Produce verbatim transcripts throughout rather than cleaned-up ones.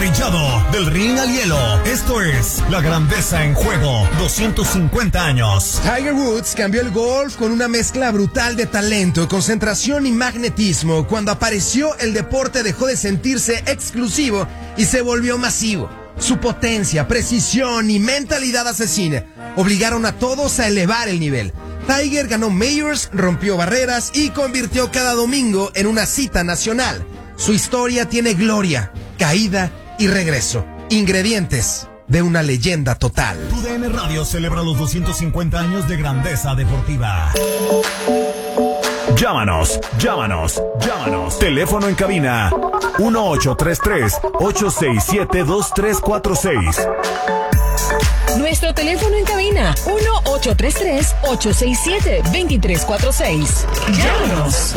trillado, del ring al hielo. Esto es La Grandeza en Juego, doscientos cincuenta años. Tiger Woods cambió el golf con una mezcla brutal de talento, concentración y magnetismo. Cuando apareció, el deporte dejó de sentirse exclusivo y se volvió masivo. Su potencia, precisión y mentalidad asesina obligaron a todos a elevar el nivel. Tiger ganó Majors, rompió barreras y convirtió cada domingo en una cita nacional. Su historia tiene gloria, caída y regreso. Ingredientes de una leyenda total. Tu D N Radio celebra los doscientos cincuenta años de grandeza deportiva. Llámanos, llámanos, llámanos. Teléfono en cabina uno ocho tres tres, ocho seis siete, dos tres cuatro seis. Nuestro teléfono en cabina uno ocho tres tres, ocho seis siete, dos tres cuatro seis. Llámanos.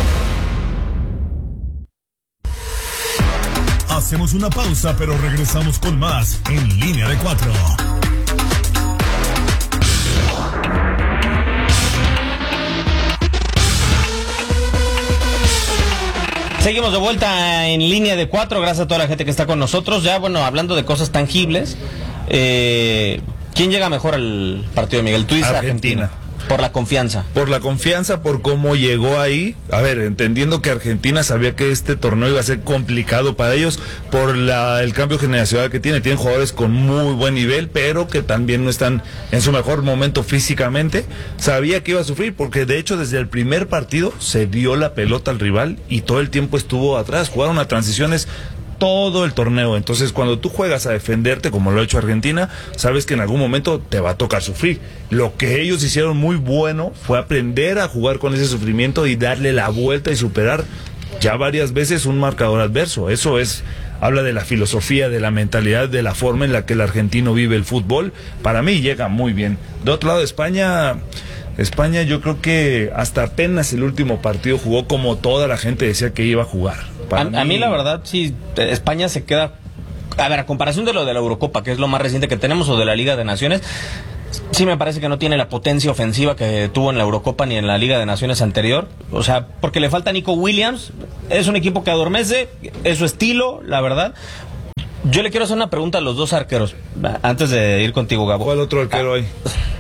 Hacemos una pausa, pero regresamos con más en Línea de Cuatro. Seguimos de vuelta en Línea de Cuatro, gracias a toda la gente que está con nosotros. Ya, bueno, hablando de cosas tangibles, eh, ¿quién llega mejor al partido, Miguel? Tú dices Argentina. Argentina. Por la confianza. Por la confianza, por cómo llegó ahí. A ver, entendiendo que Argentina sabía que este torneo iba a ser complicado para ellos por la, el cambio generacional que tiene. Tienen jugadores con muy buen nivel, pero que también no están en su mejor momento físicamente. Sabía que iba a sufrir, porque de hecho desde el primer partido se dio la pelota al rival y todo el tiempo estuvo atrás. Jugaron a transiciones todo el torneo. Entonces, cuando tú juegas a defenderte, como lo ha hecho Argentina, sabes que en algún momento te va a tocar sufrir. Lo que ellos hicieron muy bueno fue aprender a jugar con ese sufrimiento y darle la vuelta y superar ya varias veces un marcador adverso. Eso es, habla de la filosofía, de la mentalidad, de la forma en la que el argentino vive el fútbol. Para mí llega muy bien. De otro lado, España... España yo creo que hasta apenas el último partido jugó como toda la gente decía que iba a jugar. A mí, a mí la verdad, sí, España se queda... A ver, a comparación de lo de la Eurocopa, que es lo más reciente que tenemos, o de la Liga de Naciones, sí me parece que no tiene la potencia ofensiva que tuvo en la Eurocopa ni en la Liga de Naciones anterior. O sea, porque le falta Nico Williams, es un equipo que adormece, es su estilo, la verdad. Yo le quiero hacer una pregunta a los dos arqueros, antes de ir contigo, Gabo. ¿Cuál otro arquero hay?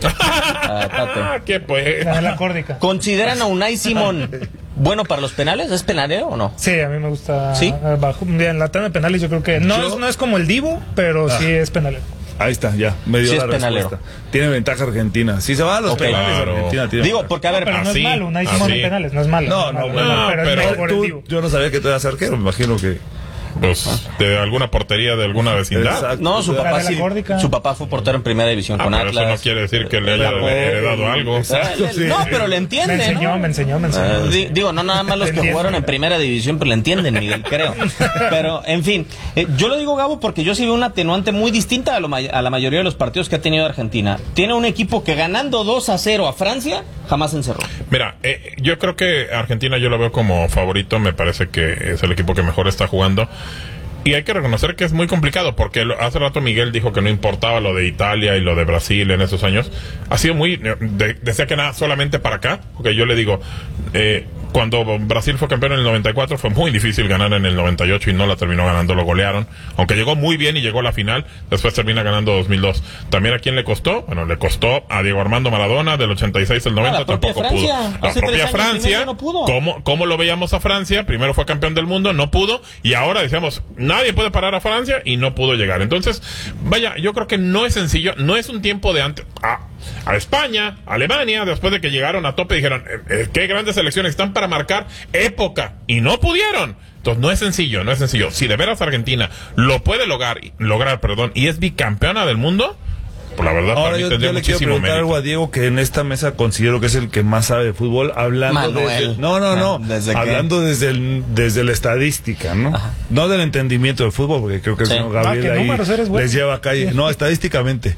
Ah, ¿Qué pues? La de la córdica. ¿Consideran a Unai Simón bueno para los penales? ¿Es penalero o no? Sí, a mí me gusta. ¿Sí? Bajo, en la tanda de penales yo creo que no, Yo... es, no es como el Divo, pero ah. sí es penalero. Ahí está, ya, me dio sí la es respuesta. penalero. Tiene ventaja Argentina. Si se va a los okay, penales, claro. Argentina tiene Digo, ventaja. porque a ver, No, pero no así, es malo, Unai Simón en penales, no es malo. No, no, no, no, no, pero, pero es mejor Tú, el Divo. yo no sabía que tú eras arquero, me imagino que... Pues de alguna portería de alguna vecindad. Exacto. no, su La papá de la sí, córdica. su papá fue portero en primera división Ah, con pero Atlas. eso no quiere decir que le haya Pero, heredado algo. exacto, sí. No, pero le entiende, Me enseñó, ¿no? me enseñó, me enseñó. Uh, di, digo, no nada más los que Entiendo. jugaron en primera división, pero le entienden, Miguel, creo. Pero, en fin, eh, yo lo digo, Gabo, porque yo sí veo una atenuante muy distinta a, lo, a la mayoría de los partidos que ha tenido Argentina. Tiene un equipo que ganando dos a cero a Francia, jamás encerró. Mira, eh, yo creo que Argentina yo lo veo como favorito, me parece que es el equipo que mejor está jugando. Y hay que reconocer que es muy complicado, porque hace rato Miguel dijo que no importaba lo de Italia y lo de Brasil en esos años. Ha sido muy, de, decía que nada, solamente para acá, porque yo le digo, eh, cuando Brasil fue campeón en el noventa y cuatro fue muy difícil ganar en el noventa y ocho y no la terminó ganando, lo golearon, aunque llegó muy bien y llegó a la final, después termina ganando dos mil dos. También a quién le costó, bueno, le costó a Diego Armando Maradona del ochenta y seis al noventa, la propia tampoco Francia, pudo. La hace propia tres años, Francia, no pudo. ¿cómo, ¿cómo lo veíamos a Francia? Primero fue campeón del mundo, no pudo, y ahora decíamos, nadie puede parar a Francia y no pudo llegar. Entonces, vaya, yo creo que no es sencillo, no es un tiempo de antes. A, a España, Alemania, después de que llegaron a tope, dijeron, eh, eh, qué grandes selecciones están para marcar época, y no pudieron. Entonces no es sencillo, no es sencillo. Si de veras Argentina lo puede lograr, lograr, perdón, y es bicampeona del mundo, pues la verdad, ahora para mí yo, tendría yo le quiero muchísimo preguntar mérito. algo a Diego, que en esta mesa considero que es el que más sabe de fútbol, hablando Manuel. desde, no, no, no, ¿Desde hablando desde el, desde la estadística, ¿no? Ajá. No del entendimiento del fútbol, porque creo que Sí. el señor Gabriel Ah, ¿qué ahí números eres, güey? les lleva a calle. No, estadísticamente.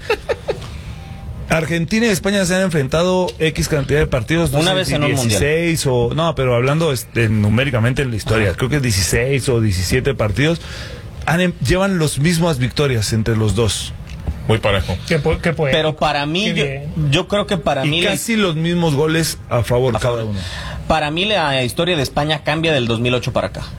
Argentina y España se han enfrentado X cantidad de partidos, no Una sé vez si en un dieciséis o no, pero hablando este, numéricamente en la historia, Ajá. creo que dieciséis o diecisiete partidos han, llevan las mismas victorias entre los dos. Muy parejo. ¿Qué, qué puede? Pero para mí, yo, yo creo que para y mí... casi los mismos goles a favor A cada favor. uno. Para mí la historia de España cambia del dos mil ocho para acá.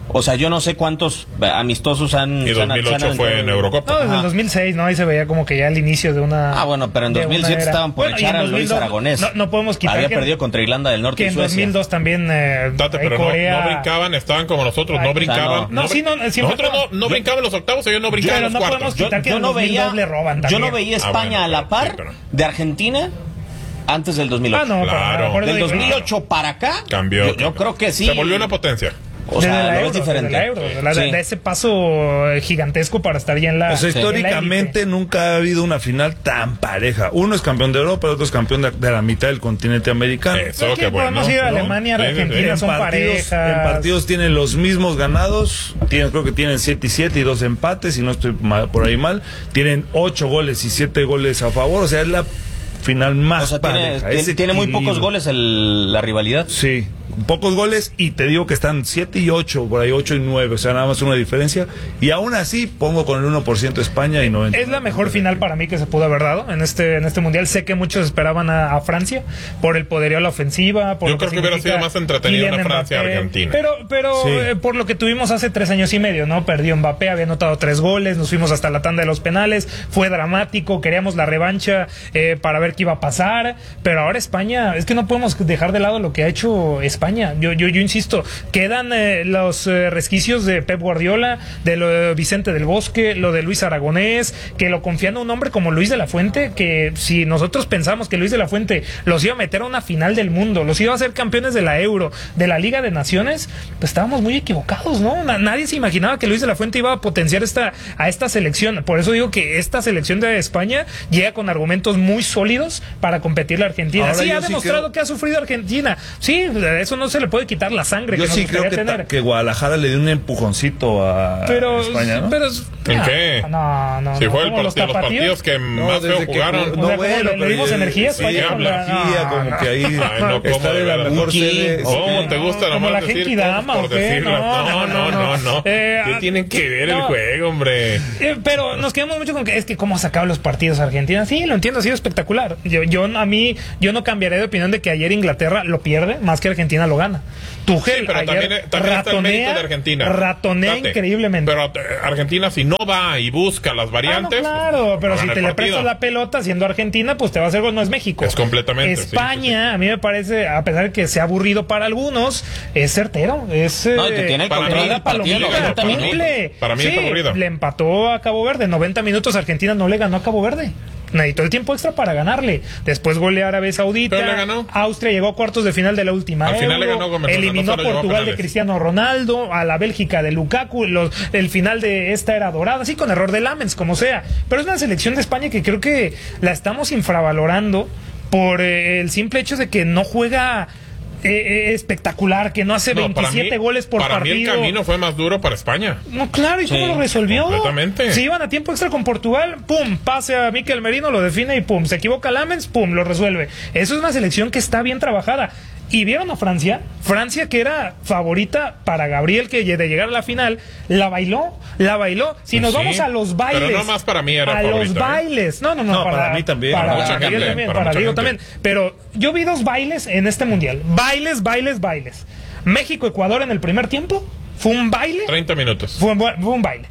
O sea, yo no sé cuántos amistosos han... Y dos mil ocho fue en Eurocopa. No, desde Ajá. el dos mil seis, ¿no? Ahí se veía como que ya el inicio de una... Ah, bueno, pero en dos mil siete estaban por bueno, echar a dos mil dos, Luis Aragonés. No, no podemos quitar Había que, perdido contra Irlanda del Norte que y en Suecia. dos mil dos también eh, Date, pero Corea... no, no brincaban, estaban como nosotros, no Ay, brincaban. o sea, no. No, sí, no, siempre nosotros fue- no, no brincaban los octavos, ellos no brincaban Pero los no cuartos. podemos Yo, quitar que yo en no dos mil dos veía, le roban yo también. no veía Ah, España bueno, a la pero- par pero- de Argentina antes del dos mil ocho. Ah, no, Claro. pero, por eso Del digo, dos mil ocho para acá, Cambió. yo, yo cambió. creo que sí. Se volvió una potencia. O desde sea, la lo Euro, ves diferente. desde la Euro, de, la- Sí. de ese paso eh, gigantesco para estar ya en la O sea, en la históricamente élite. nunca ha habido una final tan pareja. Uno es campeón de Europa, el otro es campeón de, de la mitad del continente americano. Eso, Es que qué bueno. podemos ir a ¿no? Alemania, Sí, sí, sí. Argentina, En son partidos, parejas. en partidos tienen los mismos ganados, tienen, creo que tienen siete y siete y dos empates, si no estoy mal- por ahí mal. Tienen ocho goles y siete goles a favor, o sea, es la final más O sea, tiene, pareja. tiene- ese tiene muy equilibrio. pocos goles el- la rivalidad. Sí, pocos goles y te digo que están siete y ocho, por ahí ocho y nueve, o sea, nada más una diferencia. Y aún así pongo con el uno por ciento España y noventa. Es la mejor final para mí que se pudo haber dado en este en este mundial. Sé que muchos esperaban a, a Francia por el poderío a la ofensiva. Por Yo lo creo que hubiera significa sido más entretenida Kylian una Francia Mbappé. Argentina. Pero, pero Sí. eh, por lo que tuvimos hace tres años y medio, ¿no? Perdió Mbappé, había anotado tres goles, nos fuimos hasta la tanda de los penales, fue dramático, queríamos la revancha eh, para ver qué iba a pasar. Pero ahora España, es que no podemos dejar de lado lo que ha hecho España. Yo, yo, yo insisto, quedan eh, los eh, resquicios de Pep Guardiola, de lo de Vicente del Bosque, lo de Luis Aragonés, que lo confían a un hombre como Luis de la Fuente, que si nosotros pensamos que Luis de la Fuente los iba a meter a una final del mundo, los iba a hacer campeones de la Euro, de la Liga de Naciones, pues estábamos muy equivocados, ¿no? Na- nadie se imaginaba que Luis de la Fuente iba a potenciar esta, a esta selección. Por eso digo que esta selección de España llega con argumentos muy sólidos para competir la Argentina. Ahora Sí, yo ha sí demostrado creo- que ha sufrido Argentina. Sí, eso no se le puede quitar la sangre Yo que nos sí creo gustaría que, ta- tener. que Guadalajara le dio un empujoncito a pero, España, ¿no? pero ¿En no, qué? No, no. Si no, fue el como part- de los partidos que más feo desde que jugaron. jugó- O No, sea, bueno, ¿cómo le- le pero dimos ya- energía a sí, España con la- energía, no, como no. que ahí Ay, no, ¿cómo, está de de la verdad? mejor Uki, sede. ¿Cómo Sí, te gusta como nomás la decir Genki cosas Dama, por ¿o qué? decirlo? No, No, no, no, no. Eh, ¿Qué ah, tienen que ver el no. juego, hombre? Eh, pero nos quedamos mucho con que es que cómo ha sacado los partidos Argentina. Sí, lo entiendo, ha sido espectacular. Yo, yo a mí, yo no cambiaré de opinión de que ayer Inglaterra lo pierde más que Argentina lo gana. Tuchel Sí, pero ayer también, también está el mérito ratonea, de Argentina. ratonea Date. increíblemente. Pero eh, Argentina, si no va y busca las Ah, no, variantes. claro, pero no si gana te el le partido. prestas la pelota siendo Argentina, pues te va a hacer gol, no es México. Es completamente, sí, España, a mí me parece, a pesar de que sea aburrido para algunos, es certero. Es, No, y te eh, tiene el Para control mí- del partido. palomita, noventa minutos. cumple. Para mí es Sí, aburrido. le empató a Cabo Verde, noventa minutos Argentina no le ganó a Cabo Verde. Necesitó el tiempo extra para ganarle. Después goleó a Arabia Saudita. Pero le ganó. Austria llegó a cuartos de final de la última Al final Euro, le ganó Gómez, eliminó no se lo a llevó a Portugal de penales. Cristiano Ronaldo, a la Bélgica de Lukaku, los- el final de esta era dorada, sí, con error de Lamens, como sea. Pero es una selección de España que creo que la estamos infravalorando por eh, el simple hecho de que no juega eh, eh, espectacular, que no hace No, para veintisiete mí- goles por para partido. mí el camino fue más duro para España. No, claro, ¿y cómo Sí, lo resolvió? completamente. Se iban a tiempo extra con Portugal, pum, pase a Mikel Merino, lo define y pum, se equivoca Lamens, pum, lo resuelve. Eso es una selección que está bien trabajada. ¿Y vieron a Francia? Francia, que era favorita para Gabriel, que de llegar a la final, la bailó, la bailó. Si nos Sí, vamos a los bailes. pero no más para mí era A los favorita, ¿eh? bailes. No, no, no, No, para mí también. Para, Para mucha Miguel gente, también, para para mucha Diego gente. también. Pero yo vi dos bailes en este mundial. Bailes, bailes, bailes. México-Ecuador en el primer tiempo fue un baile. treinta minutos. Fue un, bu- fue un baile.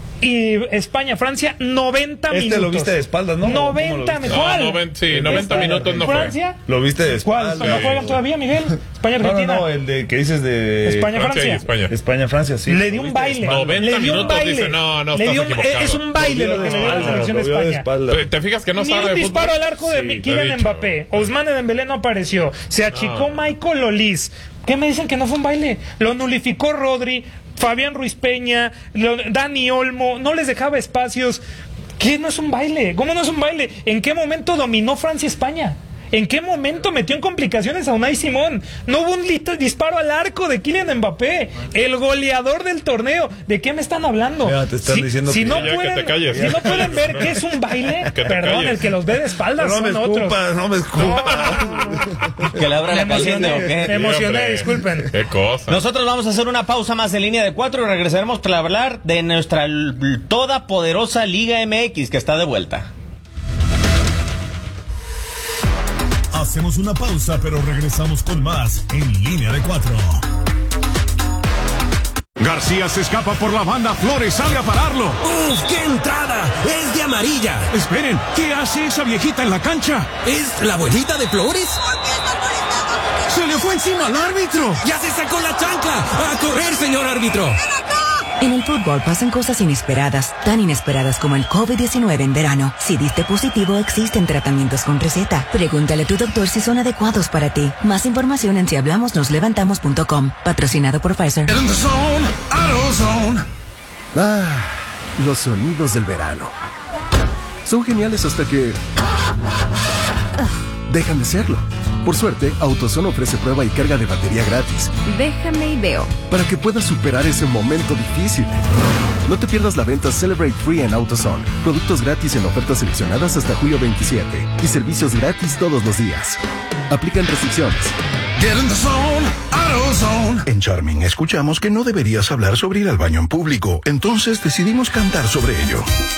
Y España-Francia, noventa Este minutos. lo viste de espaldas, ¿no? noventa, ¿Cómo lo viste? ¿cuál? No, noven- sí, noventa minutos no fue. Francia, Lo viste de ¿cuál? espaldas. ¿No juegan todavía, Miguel? No, no, España-Argentina. no, el de que dices de España-Francia. Francia y España. España-Francia, sí. Le dio un baile. noventa le dio un minutos, baile. dice, no, no, Le estás dio un- equivocado. Es un baile lo que le dio a la selección de Lo vio de España. espaldas. ¿Te, te fijas que no Ni sabe un de disparo fútbol? al arco de Sí, Mi- te he Kylian dicho. Mbappé. Ousmane Dembélé no apareció. Se achicó Michael Olís. ¿Qué me dicen que no fue un baile? Lo nulificó Rodri, Fabián Ruiz Peña, lo- Dani Olmo. No les dejaba espacios. ¿Qué no es un baile? ¿Cómo no es un baile? ¿En qué momento dominó Francia España? ¿En qué momento metió en complicaciones a Unai Simón? No hubo un lit- disparo al arco de Kylian Mbappé, el goleador del torneo. ¿De qué me están hablando? Ya te están si, diciendo si que- no Ya, que pueden, te calles. si no pueden ver qué es un baile, Que te perdón, calles. el que los ve de espaldas No me son otros. escupas, no me escupas. Que le abra Me la caliente emocioné, o qué. me emocioné, hombre. disculpen. Qué cosa. Nosotros vamos a hacer una pausa más en línea de cuatro y regresaremos para hablar de nuestra l- toda poderosa Liga M X que está de vuelta. Hacemos una pausa, pero regresamos con más en Línea de Cuatro. García se escapa por la banda, Flores sale a pararlo. ¡Uf, qué entrada! ¡Es de amarilla! Esperen, ¿qué hace esa viejita en la cancha? ¿Es la abuelita de Flores? ¡Se le fue encima al árbitro! ¡Ya se sacó la chancla! ¡A correr, señor árbitro! En el fútbol pasan cosas inesperadas, tan inesperadas como el COVID diecinueve en verano. Si diste positivo, existen tratamientos con receta. Pregúntale a tu doctor si son adecuados para ti. Más información en si hablamos nos levantamos punto com. Patrocinado por Pfizer. Ah, los sonidos del verano. Son geniales hasta que dejan de serlo. Por suerte, AutoZone ofrece prueba y carga de batería gratis. Déjame y veo. Para que puedas superar ese momento difícil. No te pierdas la venta Celebrate Free en AutoZone. Productos gratis en ofertas seleccionadas hasta julio veintisiete. Y servicios gratis todos los días. Aplican restricciones. Get in the zone, AutoZone. En Charming escuchamos que no deberías hablar sobre ir al baño en público. Entonces decidimos cantar sobre ello.